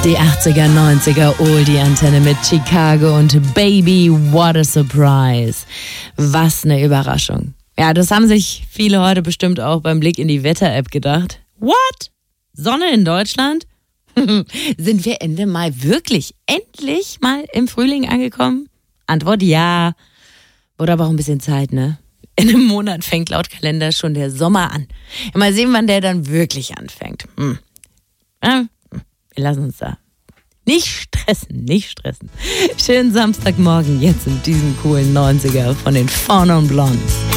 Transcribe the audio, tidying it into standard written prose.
Die 80er, 90er Oldie-Antenne mit Chicago und Baby, what a surprise. Was eine Überraschung. Ja, das haben sich viele heute bestimmt auch beim Blick in die Wetter-App gedacht. What? Sonne in Deutschland? Sind wir Ende Mai wirklich endlich mal im Frühling angekommen? Antwort ja. Wurde aber auch ein bisschen Zeit, ne? In einem Monat fängt laut Kalender schon der Sommer an. Mal sehen, wann der dann wirklich anfängt. Ja, wir lassen uns da nicht stressen. Schönen Samstagmorgen jetzt in diesem coolen 90er von den Four Non Blondes.